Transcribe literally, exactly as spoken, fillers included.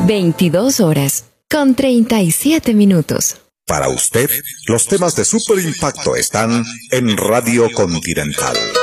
veintidós horas con treinta y siete minutos. Para usted, los temas de Super Impacto están en Radio Continental.